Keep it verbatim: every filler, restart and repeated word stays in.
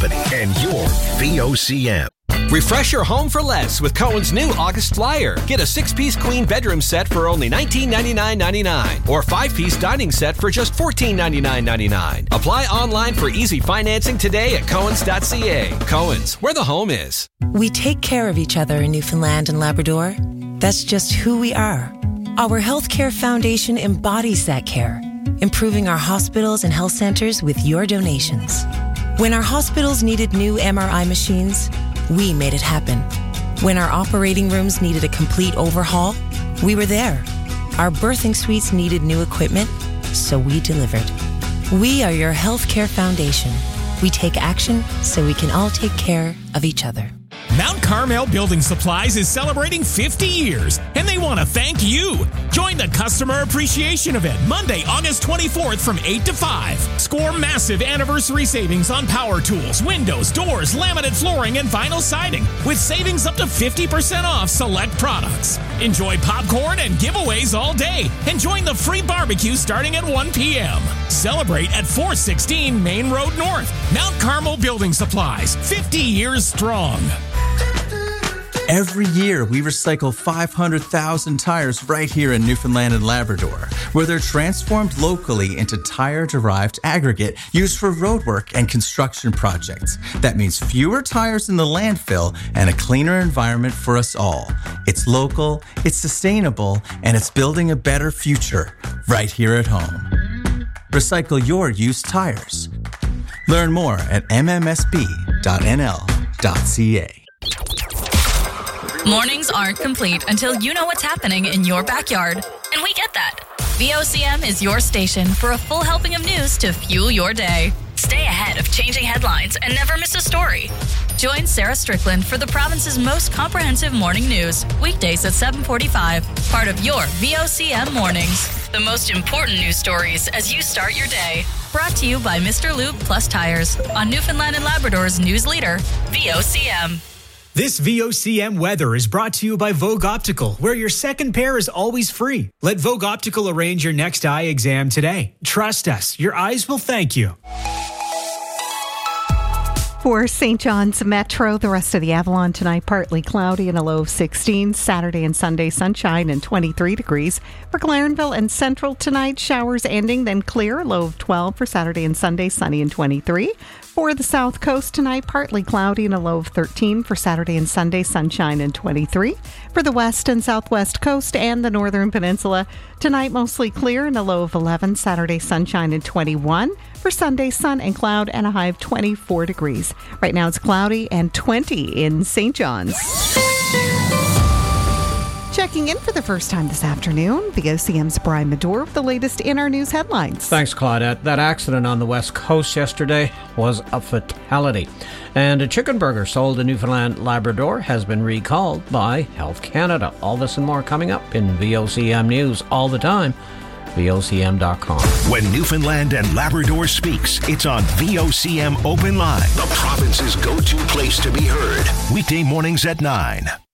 company and your V O C M. Refresh your home for less with Cohen's new August Flyer. Get a six-piece queen bedroom set for only nineteen ninety-nine ninety-nine or five-piece dining set for just fourteen ninety-nine ninety-nine. Apply online for easy financing today at cohens dot c a. Cohen's, where the home is. We take care of each other in Newfoundland and Labrador. That's just who we are. Our Healthcare Foundation embodies that care, improving our hospitals and health centers with your donations. When our hospitals needed new M R I machines, we made it happen. When our operating rooms needed a complete overhaul, we were there. Our birthing suites needed new equipment, so we delivered. We are your Healthcare Foundation. We take action so we can all take care of each other. Mount Carmel Building Supplies is celebrating fifty years, and they want to thank you. Join the Customer Appreciation Event Monday, August twenty-fourth from eight to five. Score massive anniversary savings on power tools, windows, doors, laminate flooring, and vinyl siding, with savings up to fifty percent off select products. Enjoy popcorn and giveaways all day, and join the free barbecue starting at one p.m. Celebrate at four sixteen Main Road North. Mount Carmel Building Supplies, fifty years strong. Every year, we recycle five hundred thousand tires right here in Newfoundland and Labrador, where they're transformed locally into tire-derived aggregate used for roadwork and construction projects. That means fewer tires in the landfill and a cleaner environment for us all. It's local, it's sustainable, and it's building a better future right here at home. Recycle your used tires. Learn more at m m s b dot n l dot c a. Mornings aren't complete until you know what's happening in your backyard. And we get that. V O C M is your station for a full helping of news to fuel your day. Stay ahead of changing headlines and never miss a story. Join Sarah Strickland for the province's most comprehensive morning news, weekdays at seven forty-five, part of your V O C M Mornings. The most important news stories as you start your day. Brought to you by Mister Lube Plus Tires on Newfoundland and Labrador's news leader, V O C M. This V O C M weather is brought to you by Vogue Optical, where your second pair is always free. Let Vogue Optical arrange your next eye exam today. Trust us, your eyes will thank you. For Saint John's Metro, the rest of the Avalon tonight, partly cloudy and a low of sixteen. Saturday and Sunday, sunshine and twenty-three degrees. For Clarenville and Central tonight, showers ending, then clear, low of twelve. For Saturday and Sunday, sunny and twenty-three. For the South Coast tonight, partly cloudy and a low of thirteen. For Saturday and Sunday, sunshine and twenty-three. For the West and Southwest Coast and the Northern Peninsula, tonight mostly clear and a low of eleven. Saturday, sunshine and twenty-one. For Sunday, sun and cloud and a high of twenty-four degrees. Right now it's cloudy and twenty in Saint John's. Checking in for the first time this afternoon, V O C M's Brian Medore with the latest in our news headlines. Thanks, Claudette. That accident on the West Coast yesterday was a fatality. And a chicken burger sold in Newfoundland, Labrador has been recalled by Health Canada. All this and more coming up in V O C M News all the time. V O C M dot com. When Newfoundland and Labrador speaks, it's on V O C M Open Line, the province's go-to place to be heard. Weekday mornings at nine.